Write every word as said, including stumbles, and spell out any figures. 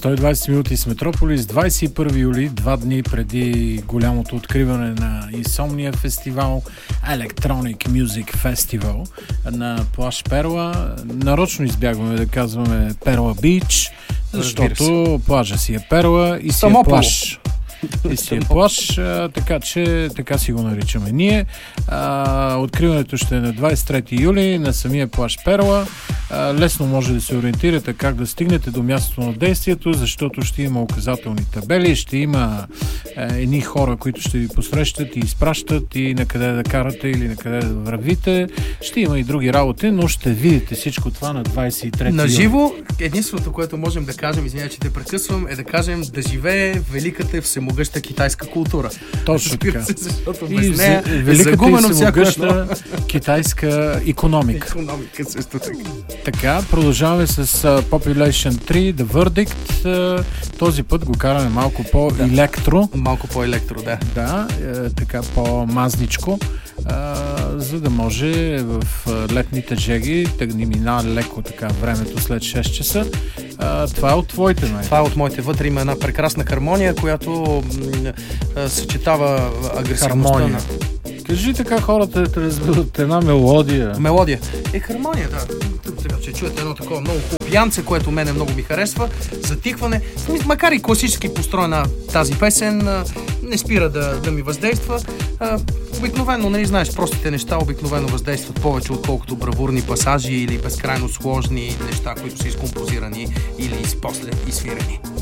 сто и двадесет минути с Метрополис, двадесет и първи юли, два дни преди голямото откриване на Insomnia фестивал, Electronic Music Festival на плаж Перла. Нарочно избягваме да казваме Перла Бич, защото плажа си е Перла и си е плаж. И си е плаж, а, така че така си го наричаме ние. А, откриването ще е на двадесет и трети юли на самия плаж Перла. А, лесно може да се ориентирате как да стигнете до мястото на действието, защото ще има указателни табели, ще има а, едни хора, които ще ви посрещат и изпращат и на къде да карате или на къде да вървите. Ще има и други работи, но ще видите всичко това на двадесет и трети юли. На живо, единственото, което можем да кажем, извиня, че те прекъсвам, е да кажем да живее великата и всемогъща китайска култура. Точно така. Се, защото и без нея за, великата е загубено и всяко всемогъща китайска икономика. Икономика също така. Така, продължаваме с uh, Population три, The Verdict. Uh, този път го караме малко по-електро. Да. Малко по-електро, да. Да, е, така по-мазничко, uh, за да може в uh, летните жеги да ни минава леко така времето след шест часа. Uh, това е от твоите, май. Това е от моите. Вътре има една прекрасна хармония, която м- съчетава агресивността на... Кажи така хората да разберат една мелодия. Мелодия. Е, хармония, да. Сега ще чуете едно такова много хубаво пиянце, което мене много ми харесва. Затихване. Макар и класически построена тази песен, не спира да, да ми въздейства. Обикновено, нали знаеш, простите неща обикновено въздействат повече, отколкото бравурни пасажи или безкрайно сложни неща, които са изкомпозирани или после изсвирени.